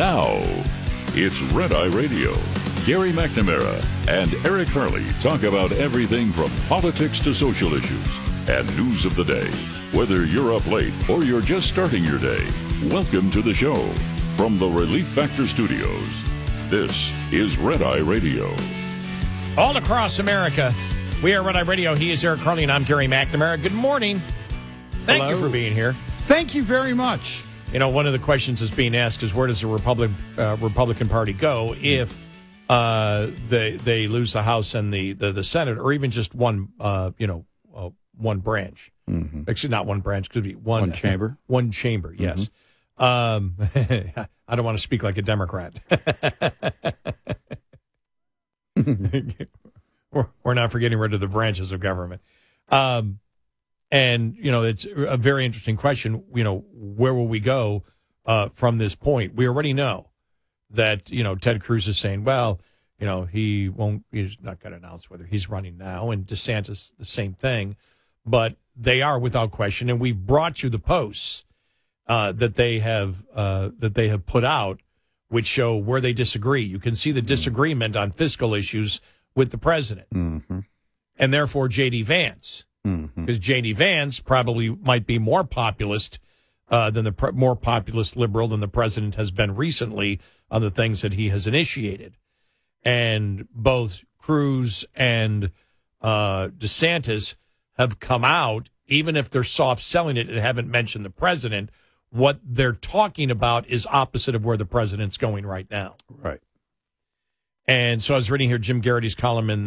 Now, it's Red Eye Radio. Gary McNamara and Eric Harley talk about everything from politics to social issues and news of the day. Whether you're up late or you're just starting your day, welcome to the show. From the Relief Factor Studios, this is Red Eye Radio. All across America, we are Red Eye Radio. He is Eric Harley, and I'm Gary McNamara. Good morning. Thank you for being here. Thank you very much. You know, one of the questions that's being asked is where does the Republican Party go if they lose the House and the Senate, or even just one one branch? Mm-hmm. Actually, not one branch. Could be one chamber. One chamber. Yes. Mm-hmm. I don't want to speak like a Democrat. We're not forgetting rid of the branches of government. And, you know, it's a very interesting question. You know, where will we go from this point? We already know that, you know, Ted Cruz is saying, well, you know, he's not going to announce whether he's running now, and DeSantis, the same thing. But they are without question. And we brought you the posts that they have put out, which show where they disagree. You can see the disagreement on fiscal issues with the president, and therefore J.D. Vance. Because J.D. Vance probably might be more populist more populist liberal than the president has been recently on the things that he has initiated. And both Cruz and DeSantis have come out, even if they're soft selling it and haven't mentioned the president. What they're talking about is opposite of where the president's going right now. Right. And so I was reading here Jim Garrity's column in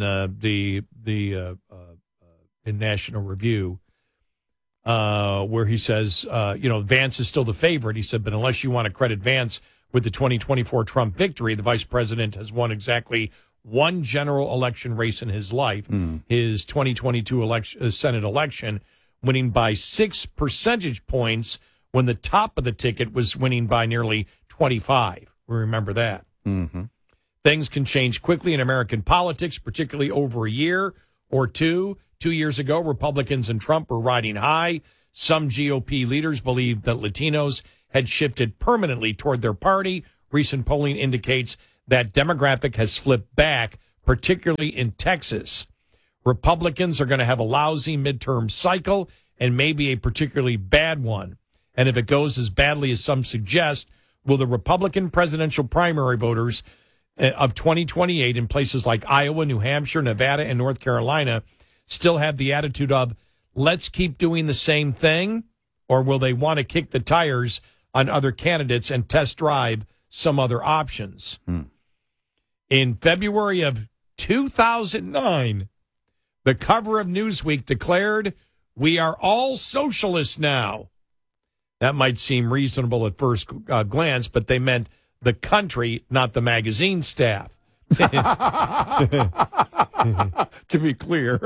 in National Review, where he says, Vance is still the favorite. He said, but unless you want to credit Vance with the 2024 Trump victory, the vice president has won exactly one general election race in his life, his 2022 Senate election, winning by 6 percentage points when the top of the ticket was winning by nearly 25. We remember that. Mm-hmm. Things can change quickly in American politics, particularly over a year or two. 2 years ago, Republicans and Trump were riding high. Some GOP leaders believed that Latinos had shifted permanently toward their party. Recent polling indicates that demographic has flipped back, particularly in Texas. Republicans are going to have a lousy midterm cycle and maybe a particularly bad one. And if it goes as badly as some suggest, will the Republican presidential primary voters of 2028 in places like Iowa, New Hampshire, Nevada, and North Carolina still have the attitude of, let's keep doing the same thing? Or will they want to kick the tires on other candidates and test drive some other options? In February of 2009, the cover of Newsweek declared, we are all socialists now. That might seem reasonable at first glance, but they meant the country, not the magazine staff. To be clear.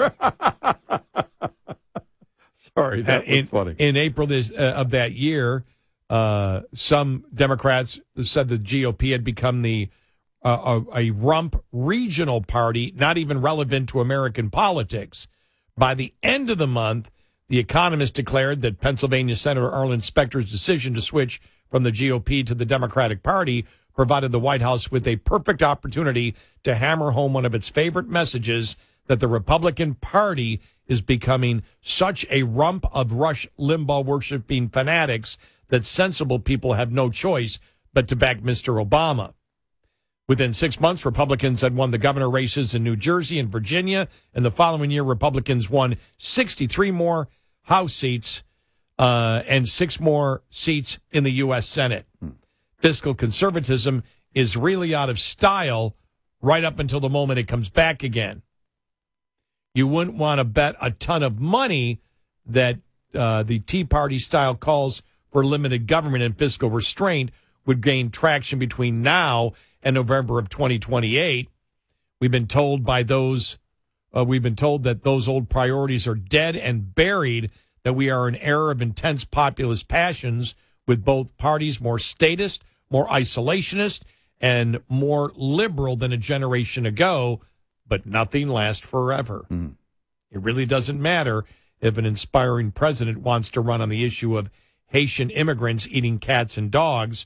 Sorry, that was funny. In April of that year, some Democrats said the GOP had become a rump regional party, not even relevant to American politics. By the end of the month, The Economist declared that Pennsylvania Senator Arlen Specter's decision to switch from the GOP to the Democratic Party provided the White House with a perfect opportunity to hammer home one of its favorite messages, that the Republican Party is becoming such a rump of Rush Limbaugh-worshipping fanatics that sensible people have no choice but to back Mr. Obama. Within 6 months, Republicans had won the governor races in New Jersey and Virginia, and the following year, Republicans won 63 more House seats and 6 more seats in the U.S. Senate. Fiscal conservatism is really out of style right up until the moment it comes back again. You wouldn't want to bet a ton of money that the Tea Party-style calls for limited government and fiscal restraint would gain traction between now and November of 2028. We've been told that those old priorities are dead and buried, that we are in an era of intense populist passions, with both parties more statist, more isolationist, and more liberal than a generation ago, but nothing lasts forever. It really doesn't matter if an inspiring president wants to run on the issue of Haitian immigrants eating cats and dogs,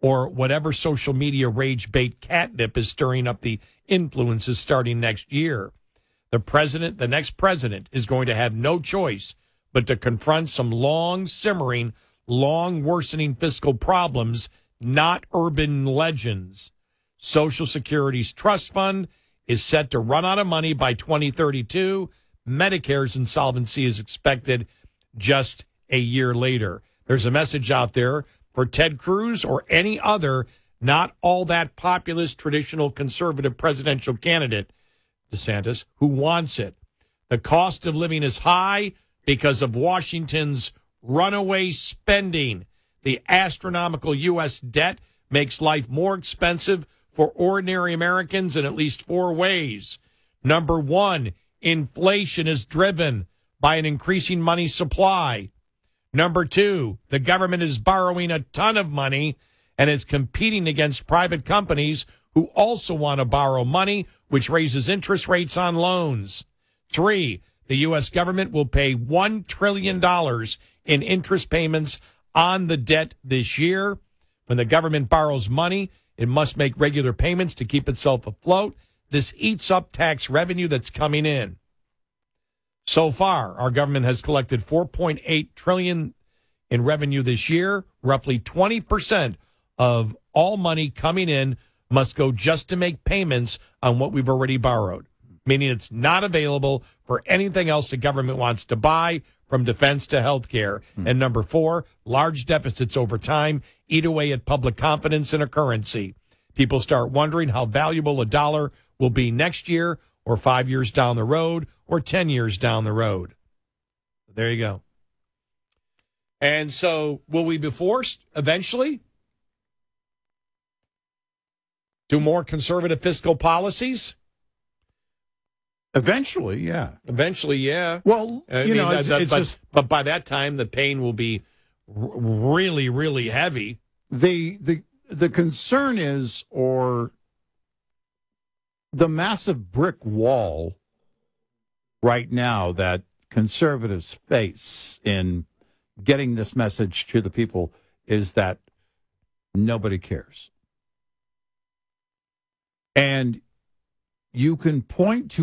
or whatever social media rage bait catnip is stirring up the influences starting next year. The next president, is going to have no choice but to confront some long worsening fiscal problems, not urban legends. Social Security's trust fund is set to run out of money by 2032. Medicare's insolvency is expected just a year later. There's a message out there for Ted Cruz or any other not all that populist traditional conservative presidential candidate, DeSantis, who wants it. The cost of living is high because of Washington's runaway spending. The astronomical U.S. debt makes life more expensive for ordinary Americans in at least 4 ways. Number one, inflation is driven by an increasing money supply. Number two, the government is borrowing a ton of money and is competing against private companies who also want to borrow money, which raises interest rates on loans. 3, the U.S. government will pay $1 trillion in interest payments on the debt this year. When the government borrows money, it must make regular payments to keep itself afloat. This eats up tax revenue that's coming in. So far, our government has collected $4.8 trillion in revenue this year. Roughly 20% of all money coming in must go just to make payments on what we've already borrowed, meaning it's not available for anything else the government wants to buy, from defense to health care. And number 4, large deficits over time eat away at public confidence in a currency. People start wondering how valuable a dollar will be next year or 5 years down the road or 10 years down the road. There you go. And so will we be forced eventually to more conservative fiscal policies? Eventually, yeah. Eventually, yeah. Well, but by that time, the pain will be really, really heavy. The concern is, or the massive brick wall right now that conservatives face in getting this message to the people is that nobody cares. And you can point to